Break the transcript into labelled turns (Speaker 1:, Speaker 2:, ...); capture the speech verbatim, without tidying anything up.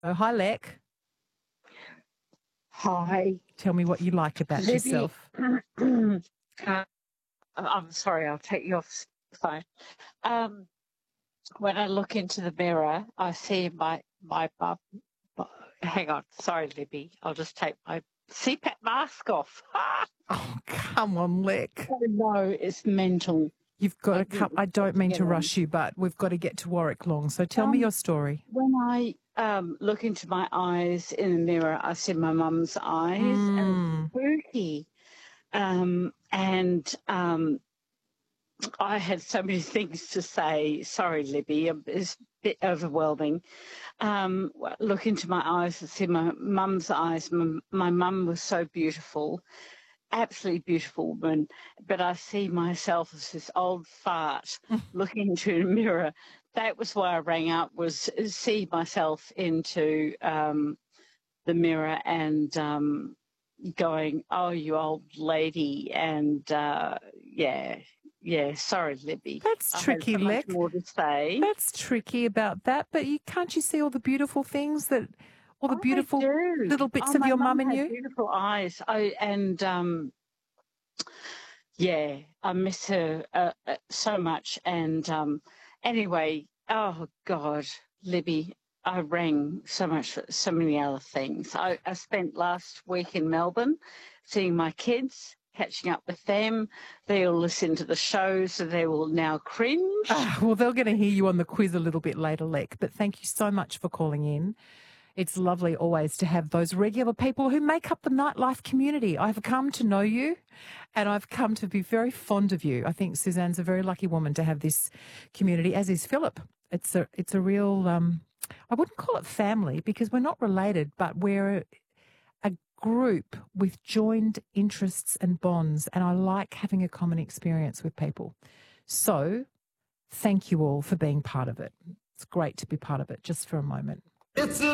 Speaker 1: Oh, hi, Lek.
Speaker 2: Hi,
Speaker 1: Tell me what you like about
Speaker 2: Libby.
Speaker 1: yourself.
Speaker 2: uh, I'm sorry, I'll take you off the phone. Um, when I look into the mirror, I see my my bum. bu- Hang on, sorry, Libby. I'll just take my C PAP mask off.
Speaker 1: Oh, come on, Lek.
Speaker 2: Oh no, it's mental.
Speaker 1: You've got
Speaker 2: I
Speaker 1: to come.
Speaker 2: didn't
Speaker 1: I don't
Speaker 2: expect to
Speaker 1: mean
Speaker 2: get
Speaker 1: to
Speaker 2: on.
Speaker 1: rush you, but we've got to get to Warwick Long. So tell me
Speaker 2: Um,
Speaker 1: your story.
Speaker 2: when I um look into my eyes in the mirror, I see my mum's eyes, and it's
Speaker 1: Mm.
Speaker 2: spooky. Um, and um, I had so many things to say. Sorry, Libby, um, it's a bit overwhelming. Um, w- look into my eyes and see my mum's eyes. My, my mum was so beautiful, absolutely beautiful woman, but I see myself as this old fart looking into a mirror. That was why I rang up, was see myself into um, the mirror and um, going, oh, you old lady. And uh, yeah, yeah, sorry, Libby.
Speaker 1: That's
Speaker 2: I had
Speaker 1: tricky,
Speaker 2: so much
Speaker 1: Lek.
Speaker 2: more to say.
Speaker 1: That's tricky about that. But you can't you see all the beautiful things that, all the
Speaker 2: I
Speaker 1: beautiful
Speaker 2: do.
Speaker 1: little bits
Speaker 2: Oh,
Speaker 1: of
Speaker 2: my
Speaker 1: your
Speaker 2: mum
Speaker 1: mum in
Speaker 2: had
Speaker 1: you?
Speaker 2: beautiful eyes. I and um, yeah, I miss her uh, uh, so much. And um, anyway, oh God, Libby, I rang so much for so many other things. I, I spent last week in Melbourne seeing my kids, catching up with them. They all listen to the show, so they will now cringe.
Speaker 1: Ah, well, they're going to hear you on the quiz a little bit later, Lek. But thank you so much for calling in. It's lovely always to have those regular people who make up the nightlife community. I've come to know you and I've come to be very fond of you. I think Suzanne's a very lucky woman to have this community, as is Philip. It's a it's a real, um, I wouldn't call it family because we're not related, but we're a group with joined interests and bonds. And I like having a common experience with people. So thank you all for being part of it. It's great to be part of it just for a moment.
Speaker 3: It's a